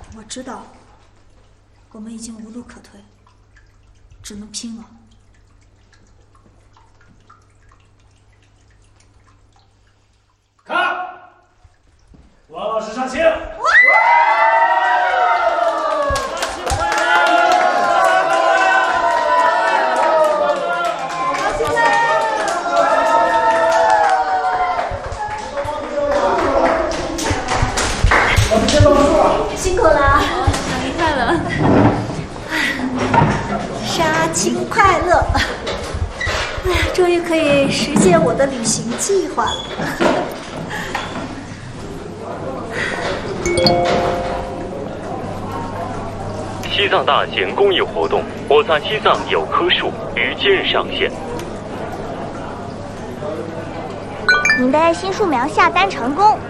我知道，我们已经无路可退，只能拼了。 看，王老师上清。 辛苦了， 小明快乐， 杀青快乐！哎呀，终于可以实现我的旅行计划了。 西藏大型公益活动“我在西藏有棵树”于今日上线。 您的爱心树苗下单成功。